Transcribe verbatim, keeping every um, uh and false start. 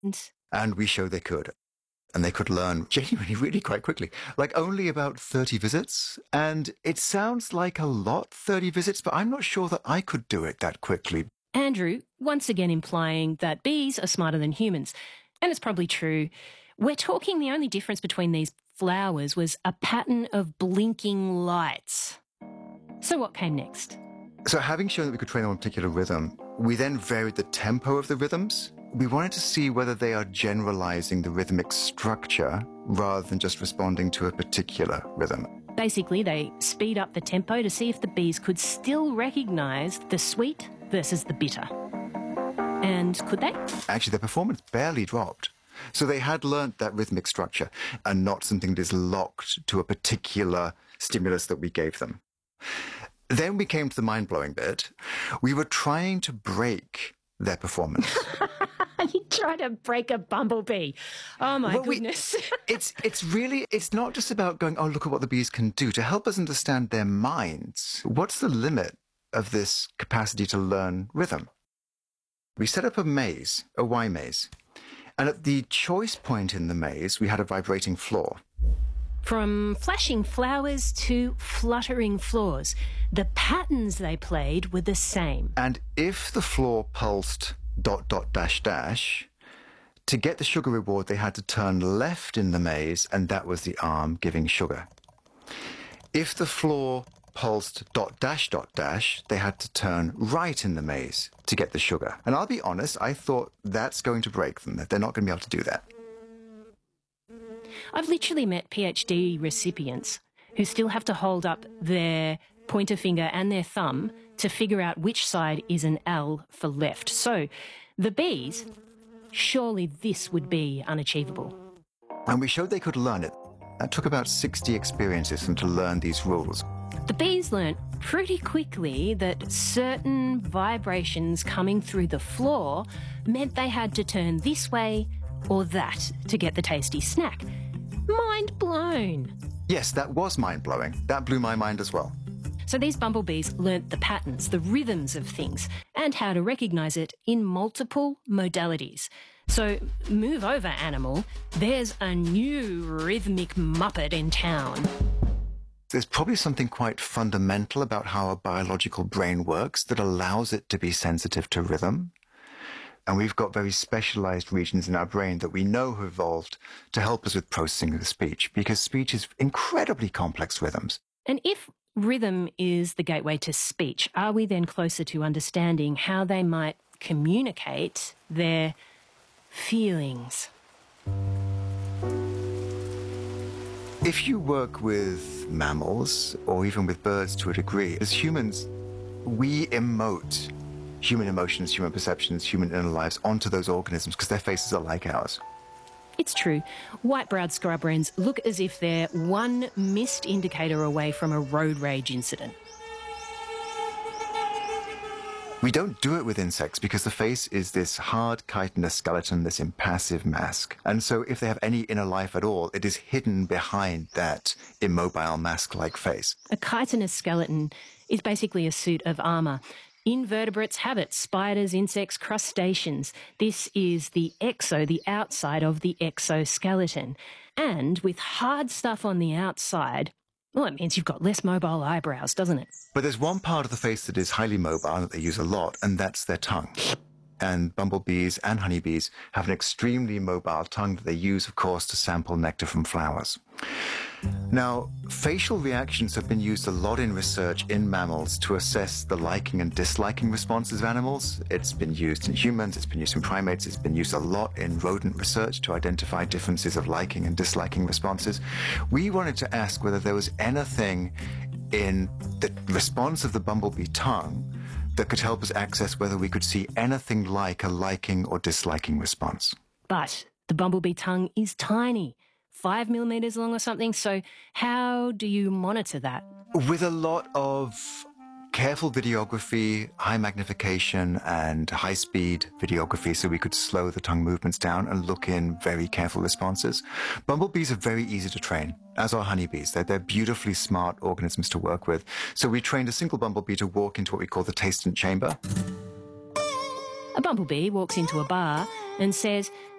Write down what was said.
And we showed they could. And they could learn genuinely really quite quickly. Like only about thirty visits. And it sounds like a lot, thirty visits, but I'm not sure that I could do it that quickly. Andrew, once again implying that bees are smarter than humans. And it's probably true. We're talking the only difference between these flowers was a pattern of blinking lights. So what came next? So having shown that we could train on a particular rhythm, we then varied the tempo of the rhythms. We wanted to see whether they are generalizing the rhythmic structure rather than just responding to a particular rhythm. Basically, they speed up the tempo to see if the bees could still recognise the sweet versus the bitter. And could they? Actually, their performance barely dropped. So they had learnt that rhythmic structure and not something that is locked to a particular stimulus that we gave them. Then we came to the mind-blowing bit. We were trying to break their performance. You try to break a bumblebee. Oh, my well, goodness. We, it's, it's really, it's not just about going, oh, look at what the bees can do. To help us understand their minds, what's the limit of this capacity to learn rhythm? We set up a maze, a Y maze. And at the choice point in the maze, we had a vibrating floor. From flashing flowers to fluttering floors, the patterns they played were the same. And if the floor pulsed dot, dot, dash, dash, to get the sugar reward, they had to turn left in the maze, and that was the arm giving sugar. If the floor pulsed dot, dash, dot, dash, they had to turn right in the maze to get the sugar. And I'll be honest, I thought that's going to break them, that they're not going to be able to do that. I've literally met PhD recipients who still have to hold up their pointer finger and their thumb to figure out which side is an L for left. So, the bees, surely this would be unachievable. And we showed they could learn it. That took about sixty experiences for them to learn these rules. The bees learnt pretty quickly that certain vibrations coming through the floor meant they had to turn this way or that to get the tasty snack. Mind blown. Yes, that was mind-blowing. That blew my mind as well. So these bumblebees learnt the patterns, the rhythms of things, and how to recognise it in multiple modalities. So move over, animal. There's a new rhythmic muppet in town. There's probably something quite fundamental about how a biological brain works that allows it to be sensitive to rhythm. And we've got very specialized regions in our brain that we know have evolved to help us with processing of speech, because speech is incredibly complex rhythms. And if rhythm is the gateway to speech, are we then closer to understanding how they might communicate their feelings? If you work with mammals, or even with birds to a degree, as humans, we emote human emotions, human perceptions, human inner lives onto those organisms because their faces are like ours. It's true. White-browed scrub wrens look as if they're one missed indicator away from a road rage incident. We don't do it with insects because the face is this hard chitinous skeleton, this impassive mask. And so if they have any inner life at all, it is hidden behind that immobile mask-like face. A chitinous skeleton is basically a suit of armour. Invertebrates have it, spiders, insects, crustaceans. This is the exo, the outside of the exoskeleton. And with hard stuff on the outside, well, it means you've got less mobile eyebrows, doesn't it? But there's one part of the face that is highly mobile that they use a lot, and that's their tongue. And bumblebees and honeybees have an extremely mobile tongue that they use, of course, to sample nectar from flowers. Now, facial reactions have been used a lot in research in mammals to assess the liking and disliking responses of animals. It's been used in humans, it's been used in primates, it's been used a lot in rodent research to identify differences of liking and disliking responses. We wanted to ask whether there was anything in the response of the bumblebee tongue that could help us access whether we could see anything like a liking or disliking response. But the bumblebee tongue is tiny. Five millimetres long or something, so how do you monitor that? With a lot of careful videography, high magnification and high-speed videography so we could slow the tongue movements down and look in very careful responses. Bumblebees are very easy to train, as are honeybees. They're, they're beautifully smart organisms to work with. So we trained a single bumblebee to walk into what we call the tasting chamber. A bumblebee walks into a bar and says,